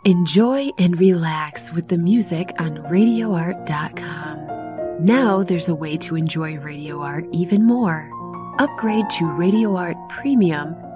Enjoy and relax with the music on RadioArt.com. Now there's a way to enjoy Radio Art even more. Upgrade to Radio Art Premium